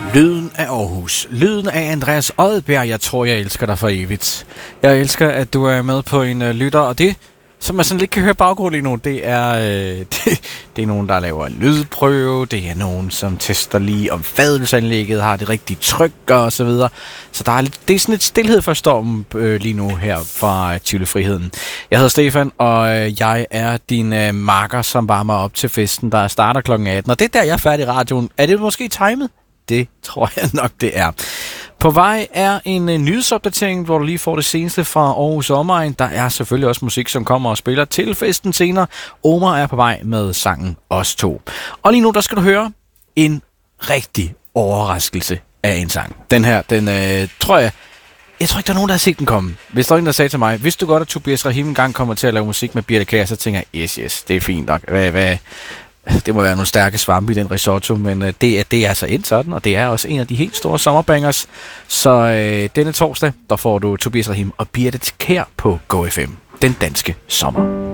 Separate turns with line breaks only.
Lyden af Aarhus. Lyden af Andreas Odbjerg. Jeg tror, jeg elsker dig for evigt. Jeg elsker, at du er med på en lytter, og det, som man sådan lidt kan høre baggrund lige nu, det er, det er nogen, der laver en lydprøve, det er nogen, som tester lige om fadelsanlægget har det rigtige tryk og så videre. Så der er det er sådan lidt stillhed for stormen lige nu her fra Tivoli Friheden. Jeg hedder Stefan, og jeg er din makker, som varmer op til festen, der starter kl. 18. Og det er der, jeg er færdig i radioen. Er det måske timet? Det tror jeg nok, det er. På vej er en nyhedsopdatering, hvor du lige får det seneste fra Aarhus Omegn. Der er selvfølgelig også musik, som kommer og spiller til festen senere. Omar er på vej med sangen Os To. Og lige nu, der skal du høre en rigtig overraskelse af en sang. Den her, tror jeg tror ikke, der er nogen, der har set den komme. Hvis der er en, der sagde til mig, hvis du godt, at Tobias Rahim engang kommer til at lave musik med Birte Kjær, så tænker jeg, yes, det er fint nok. Det må være nogle stærke svampe i den risotto, men det er altså ind sådan, og det er også en af de helt store sommerbangers. Så denne torsdag, der får du Tobias Rahim og Birte Kjær på Go FM. Den danske sommer.